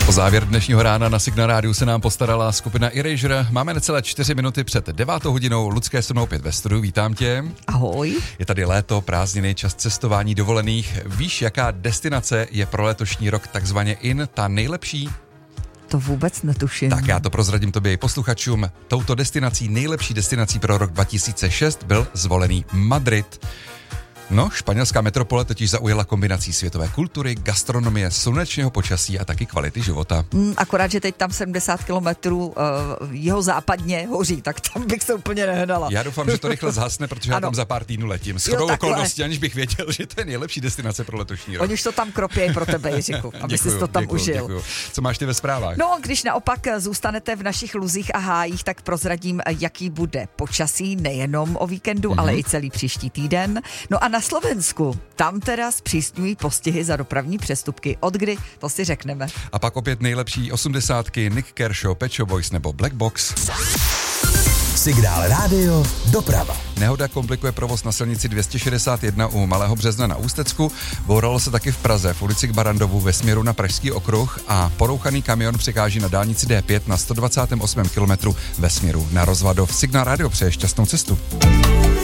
O závěr dnešního rána na Signál Rádiu se nám postarala skupina Erasure. Máme necelé 4 minuty před 9 hodinou. Lucké se mnou opět ve studiu. Vítám tě. Ahoj. Je tady léto, prázdniny, čas cestování, dovolených. Víš, jaká destinace je pro letošní rok takzvaně in, ta nejlepší? To vůbec netuším. Tak já to prozradím tobě i posluchačům. Touto destinací, nejlepší destinací pro rok 2006 byl zvolený Madrid. No, španělská metropole totiž zaujala kombinací světové kultury, gastronomie, slunečného počasí a taky kvality života. Akorát, že teď tam 70 kilometrů jihozápadně hoří, tak tam bych se úplně nehnala. Já doufám, že to rychle zhasne, protože já tam za pár týdnů letím. Shodou okolností, aniž bych věděl, že to je nejlepší destinace pro letošní rok. Oni už to tam kropějí pro tebe, Jiříku, aby jsi to tam užil. Děkuju. Co máš ty ve zprávách? No, když naopak zůstanete v našich luzích a hájích, tak prozradím, jaký bude počasí, nejenom o víkendu, ale i celý příští týden. No a na Slovensku, tam teda zpřísňují postihy za dopravní přestupky. Od kdy, to si řekneme. A pak opět nejlepší 80, Nick Kershaw, Pet Shop Boys nebo Black Box. Signál Rádio doprava. Nehoda komplikuje provoz na silnici 261 u Malého Března na Ústecku. Bouralo se taky v Praze v ulici k Barandovu ve směru na Pražský okruh a porouchaný kamion překáží na dálnici D5 na 128 kilometru ve směru na Rozvadov. Signál Rádio přeje šťastnou cestu.